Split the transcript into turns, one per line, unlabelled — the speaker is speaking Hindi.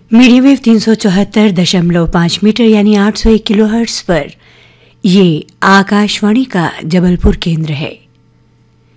मीडियम वेव 374.5 मीटर यानी 801 किलोहर्ट्ज पर ये आकाशवाणी का जबलपुर केंद्र है।